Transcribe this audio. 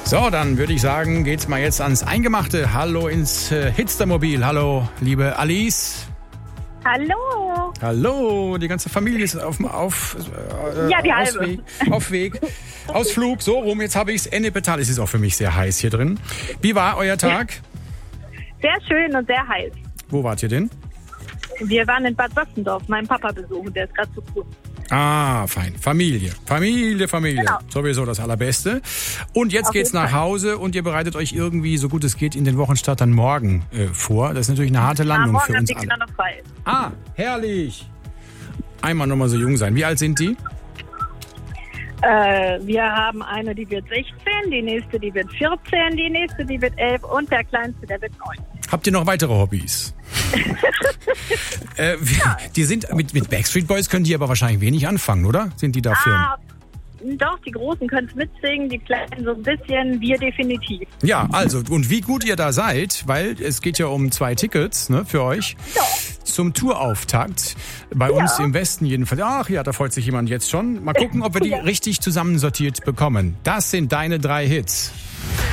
So, dann würde ich sagen, geht's mal jetzt ans Eingemachte. Hallo ins Hitstermobil. Hallo, liebe Alice. Hallo. Hallo, die ganze Familie ist auf Weg. Ausflug, so rum, jetzt habe ich's. Ennepetal, es ist auch für mich sehr heiß hier drin. Wie war euer Tag? Sehr schön und sehr heiß. Wo wart ihr denn? Wir waren in Bad Sachsendorf, meinen Papa besuchen, der ist gerade zu Fuß. Ah, fein. Familie. Genau. Sowieso das Allerbeste. Und jetzt geht's nach Hause und ihr bereitet euch irgendwie, so gut es geht, in den Wochenstart dann morgen vor. Das ist natürlich eine harte Landung für uns alle. Noch frei. Ah, herrlich. Einmal nochmal so jung sein. Wie alt sind die? Wir haben eine, die wird 16, die nächste, die wird 14, die nächste, die wird 11 und der kleinste, der wird 9. Habt ihr noch weitere Hobbys? Die sind mit Backstreet Boys können die aber wahrscheinlich wenig anfangen, oder? Sind die dafür? Doch, die Großen können es mitsingen, die Kleinen so ein bisschen, wir definitiv. Ja, also, und wie gut ihr da seid, weil es geht ja um 2 Tickets, ne, für euch. Ja. Zum Tourauftakt. Bei uns im Westen jedenfalls. Ach ja, da freut sich jemand jetzt schon. Mal gucken, ob wir die richtig zusammensortiert bekommen. Das sind deine 3 Hits.